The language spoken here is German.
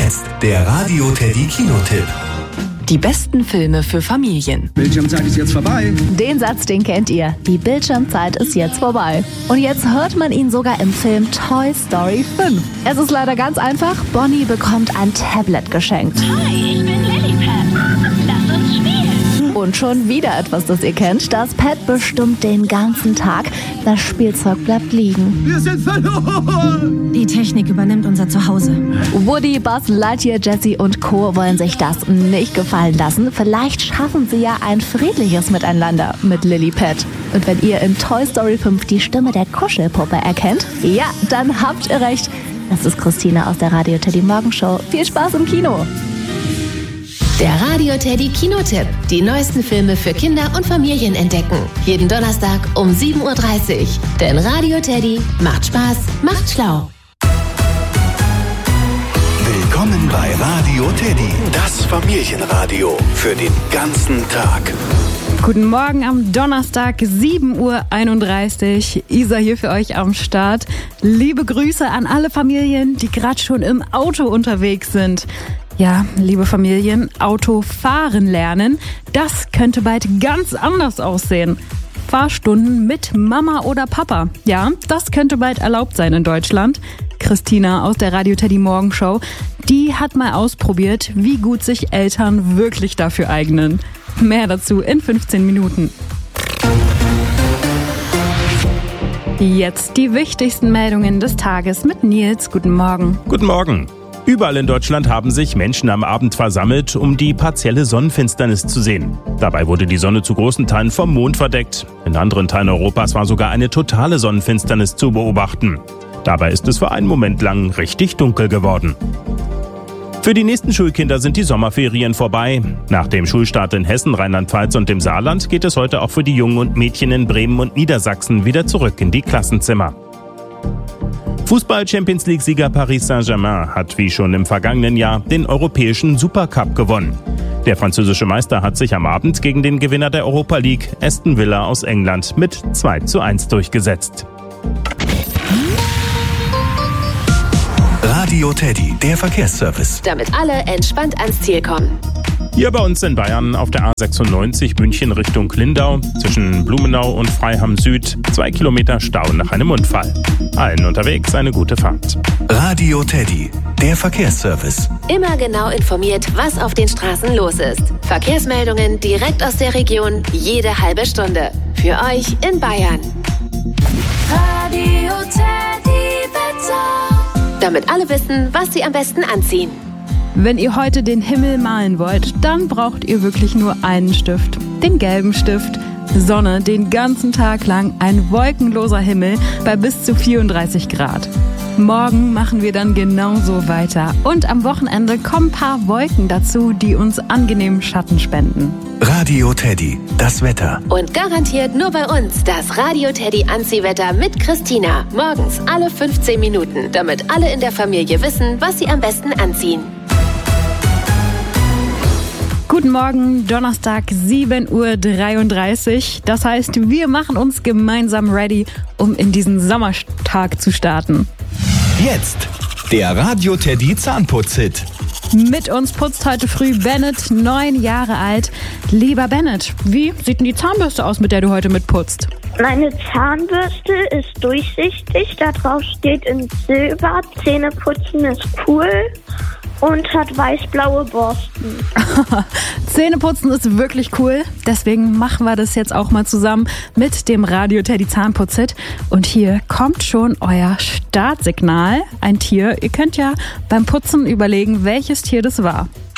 Jetzt der Radio Teddy Kinotipp. Die besten Filme für Familien. Bildschirmzeit ist jetzt vorbei. Den Satz, den kennt ihr. Die Bildschirmzeit ist jetzt vorbei. Und jetzt hört man ihn sogar im Film Toy Story 5. Es ist leider ganz einfach. Bonnie bekommt ein Tablet geschenkt. Hi, ich bin Lilliput. Lass uns spielen. Und schon wieder etwas, das ihr kennt. Das Pad bestimmt den ganzen Tag. Das Spielzeug bleibt liegen. Wir sind verloren. Die Technik übernimmt unser Zuhause. Woody, Buzz Lightyear, Jessie und Co. wollen sich das nicht gefallen lassen. Vielleicht schaffen sie ja ein friedliches Miteinander mit Lilliput. Und wenn ihr in Toy Story 5 die Stimme der Kuschelpuppe erkennt, ja, dann habt ihr recht. Das ist Christina aus der Radio Teddy Morgenshow. Viel Spaß im Kino. Der Radio Teddy Kinotipp. Die neuesten Filme für Kinder und Familien entdecken. Jeden Donnerstag um 7:30 Uhr. Denn Radio Teddy macht Spaß, macht schlau. Willkommen bei Radio Teddy, das Familienradio für den ganzen Tag. Guten Morgen am Donnerstag, 7:31 Uhr. Isa hier für euch am Start. Liebe Grüße an alle Familien, die gerade schon im Auto unterwegs sind. Ja, liebe Familien, Autofahren lernen, das könnte bald ganz anders aussehen. Fahrstunden mit Mama oder Papa. Ja, das könnte bald erlaubt sein in Deutschland. Christina aus der Radio Teddy Morgenshow, die hat mal ausprobiert, wie gut sich Eltern wirklich dafür eignen. Mehr dazu in 15 Minuten. Jetzt die wichtigsten Meldungen des Tages mit Nils. Guten Morgen. Guten Morgen. Überall in Deutschland haben sich Menschen am Abend versammelt, um die partielle Sonnenfinsternis zu sehen. Dabei wurde die Sonne zu großen Teilen vom Mond verdeckt. In anderen Teilen Europas war sogar eine totale Sonnenfinsternis zu beobachten. Dabei ist es für einen Moment lang richtig dunkel geworden. Für die nächsten Schulkinder sind die Sommerferien vorbei. Nach dem Schulstart in Hessen, Rheinland-Pfalz und dem Saarland geht es heute auch für die Jungen und Mädchen in Bremen und Niedersachsen wieder zurück in die Klassenzimmer. Fußball-Champions-League-Sieger Paris Saint-Germain hat wie schon im vergangenen Jahr den europäischen Supercup gewonnen. Der französische Meister hat sich am Abend gegen den Gewinner der Europa League, Aston Villa aus England, mit 2:1 durchgesetzt. Radio Teddy, der Verkehrsservice. Damit alle entspannt ans Ziel kommen. Hier bei uns in Bayern auf der A96 München Richtung Lindau zwischen Blumenau und Freiham Süd 2 Kilometer Stau nach einem Unfall. Allen unterwegs eine gute Fahrt. Radio Teddy, der Verkehrsservice. Immer genau informiert, was auf den Straßen los ist. Verkehrsmeldungen direkt aus der Region, jede halbe Stunde. Für euch in Bayern. Radio Teddy Wetter. Damit alle wissen, was sie am besten anziehen. Wenn ihr heute den Himmel malen wollt, dann braucht ihr wirklich nur einen Stift. Den gelben Stift. Sonne den ganzen Tag lang, ein wolkenloser Himmel bei bis zu 34 Grad. Morgen machen wir dann genauso weiter. Und am Wochenende kommen ein paar Wolken dazu, die uns angenehmen Schatten spenden. Radio Teddy, das Wetter. Und garantiert nur bei uns das Radio Teddy Anziehwetter mit Christina. Morgens alle 15 Minuten, damit alle in der Familie wissen, was sie am besten anziehen. Guten Morgen, Donnerstag, 7:33 Uhr. Das heißt, wir machen uns gemeinsam ready, um in diesen Sommertag zu starten. Jetzt der Radio Teddy Zahnputz-Hit. Mit uns putzt heute früh Bennett, 9 Jahre alt. Lieber Bennett, wie sieht denn die Zahnbürste aus, mit der du heute mitputzt? Meine Zahnbürste ist durchsichtig, da drauf steht in Silber, Zähneputzen ist cool und hat weiß-blaue Borsten. Zähneputzen ist wirklich cool, deswegen machen wir das jetzt auch mal zusammen mit dem Radio Teddy Zahnputz-Hit. Und hier kommt schon euer Startsignal, ein Tier. Ihr könnt ja beim Putzen überlegen, welches Tier das war.